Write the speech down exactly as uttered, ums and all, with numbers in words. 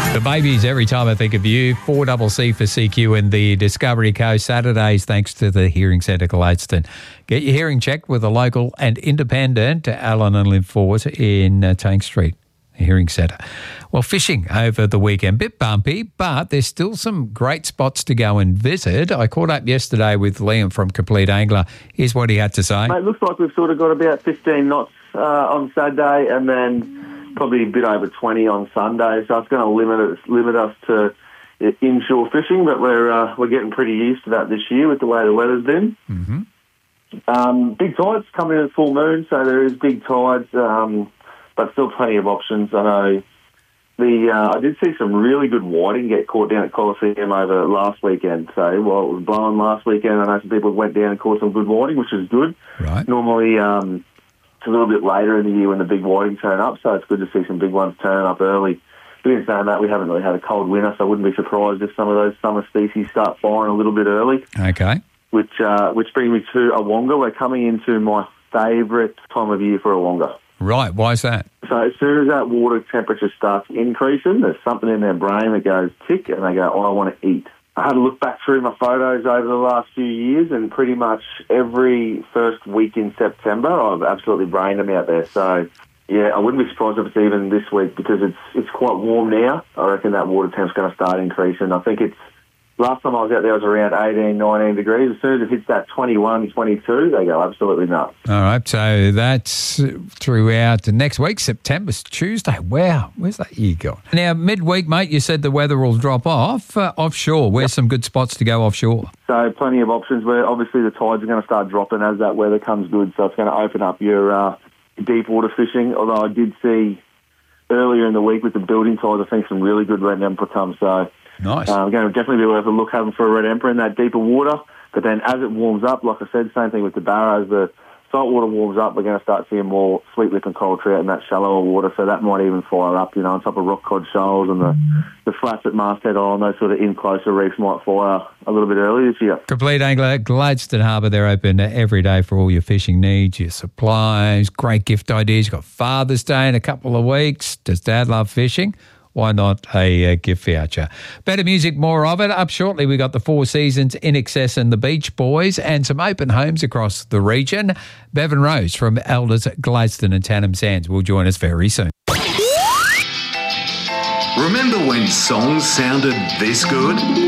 The babies, every time I think of you. four C C for C Q in the Discovery Coast. Saturdays, thanks to the Hearing Centre Gladstone. Get your hearing checked with a local and independent Allen and Linfort in uh, Tank Street Hearing Centre. Well, fishing over the weekend, bit bumpy, but there's still some great spots to go and visit. I caught up yesterday with Liam from Complete Angler. Here's what he had to say. Mate, it looks like we've sort of got about fifteen knots uh, on Saturday and then probably a bit over twenty on Sunday, so it's going to limit us, limit us to inshore fishing, but we're uh, we're getting pretty used to that this year with the way the weather's been. Mm-hmm. Um, big tides coming in at full moon, so there is big tides, um, but still plenty of options. I know the uh, I did see some really good whiting get caught down at Coliseum over last weekend. So while it was blowing last weekend, I know some people went down and caught some good whiting, which is good. Right. Normally, um, it's a little bit later in the year when the big whiting turn up, so it's good to see some big ones turn up early. But in saying that, we haven't really had a cold winter, so I wouldn't be surprised if some of those summer species start firing a little bit early. Okay. Which uh, which brings me to a wonga. We're coming into my favourite time of year for a wonga. Right, why is that? So as soon as that water temperature starts increasing, there's something in their brain that goes tick, and they go, oh, I want to eat. I had to look back through my photos over the last few years, and pretty much every first week in September, I've absolutely brained them out there. So, yeah, I wouldn't be surprised if it's even this week because it's it's quite warm now. I reckon that water temp's going to start increasing. I think it's, last time I was out there, it was around eighteen, nineteen degrees. As soon as it hits that twenty-one, twenty-two, they go absolutely nuts. All right, so that's throughout the next week, September's Tuesday. Wow, where's that year gone? Now, midweek, mate, you said the weather will drop off. Uh, offshore, where's some good spots to go offshore? So plenty of options where obviously the tides are going to start dropping as that weather comes good, so it's going to open up your uh, deep water fishing, although I did see earlier in the week with the building tides, I think some really good red emperor come, so... Nice. Uh, going to definitely be worth a look having for a red emperor in that deeper water. But then as it warms up, like I said, same thing with the barrows, the salt water warms up, we're going to start seeing more sweet lip and coral trout in that shallower water, so that might even fire up, you know, on top of rock cod shoals and the, the flats at Masthead Island, those sort of in-closer reefs might fire a little bit early this year. Complete Angler, Gladstone Harbour, they're open every day for all your fishing needs, your supplies, great gift ideas. You've got Father's Day in a couple of weeks. Does Dad love fishing? Why not a, a gift voucher? Better music, more of it. Up shortly, we got the Four Seasons, In Excess and the Beach Boys and some open homes across the region. Bevan Rose from Elders, Gladstone and Tannum Sands will join us very soon. Remember when songs sounded this good?